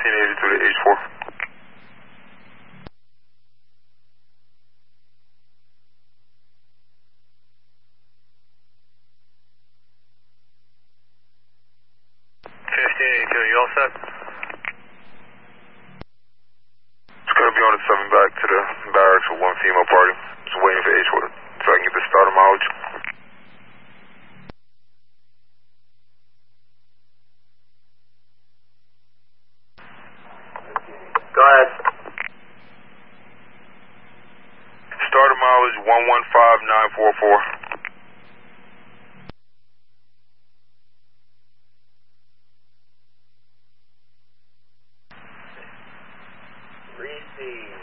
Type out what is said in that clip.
1580 to the H4. You all set? It's going to be on the 7 back to the barracks with one female party. Just waiting for H4 so I can get the starter mileage. Go ahead. Starter mileage 115944. Receive.